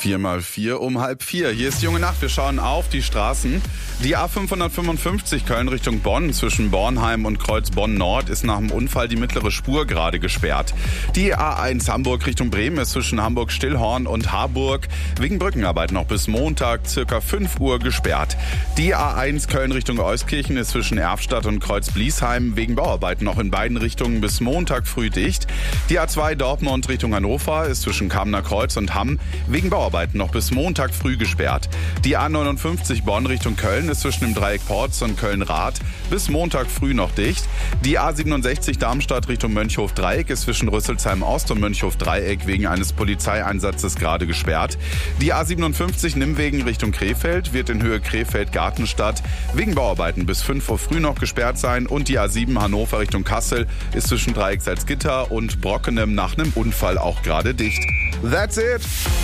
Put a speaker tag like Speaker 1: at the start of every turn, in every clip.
Speaker 1: 4x4 um 3:30. Hier ist Junge Nacht. Wir schauen auf die Straßen. Die A555 Köln Richtung Bonn zwischen Bornheim und Kreuz Bonn-Nord ist nach dem Unfall die mittlere Spur gerade gesperrt. Die A1 Hamburg Richtung Bremen ist zwischen Hamburg-Stillhorn und Harburg wegen Brückenarbeit noch bis Montag circa 5 Uhr gesperrt. Die A1 Köln Richtung Euskirchen ist zwischen Erfstadt und Kreuz Bliesheim wegen Bauarbeiten noch in beiden Richtungen bis Montag früh dicht. Die A2 Dortmund Richtung Hannover ist zwischen Kamener Kreuz und Hamm wegen Bauarbeiten noch bis Montag früh gesperrt. Die A59 Bonn Richtung Köln ist zwischen dem Dreieck Porz und Köln-Rath bis Montag früh noch dicht. Die A67 Darmstadt Richtung Mönchhof-Dreieck ist zwischen Rüsselsheim-Ost und Mönchhof-Dreieck wegen eines Polizeieinsatzes gerade gesperrt. Die A57 Nimwegen Richtung Krefeld wird in Höhe Krefeld-Gartenstadt wegen Bauarbeiten bis 5 Uhr früh noch gesperrt sein. Und die A7 Hannover Richtung Kassel ist zwischen Dreieck Salzgitter und Brockenem nach einem Unfall auch gerade dicht. That's it!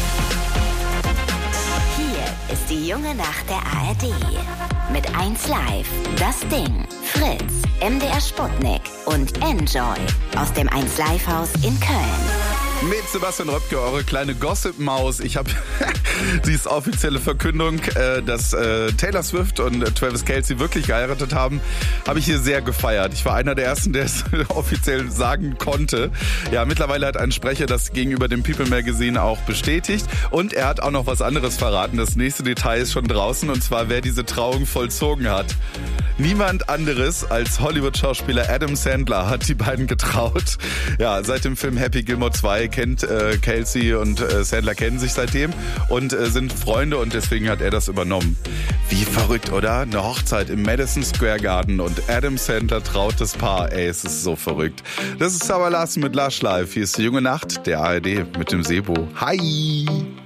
Speaker 2: Hier ist die junge Nacht der ARD. Mit 1Live, Das Ding, Fritz, MDR Sputnik und Enjoy aus dem 1Live-Haus in Köln.
Speaker 1: Mit Sebastian Röpke, eure kleine Gossip-Maus. Ich habe die offizielle Verkündung, dass Taylor Swift und Travis Kelce wirklich geheiratet haben, habe ich hier sehr gefeiert. Ich war einer der Ersten, der es offiziell sagen konnte. Ja, mittlerweile hat ein Sprecher das gegenüber dem People Magazine auch bestätigt. Und er hat auch noch was anderes verraten. Das nächste Detail ist schon draußen, und zwar, wer diese Trauung vollzogen hat. Niemand anderes als Hollywood-Schauspieler Adam Sandler hat die beiden getraut. Ja, seit dem Film Happy Gilmore 2 kennt Kelce und Sandler kennen sich seitdem und sind Freunde, und deswegen hat er das übernommen. Wie verrückt, oder? Eine Hochzeit im Madison Square Garden und Adam Sandler traut das Paar. Ey, es ist so verrückt. Das ist Sauerlassen mit Lush Live. Hier ist die junge Nacht der ARD mit dem Sebo. Hi!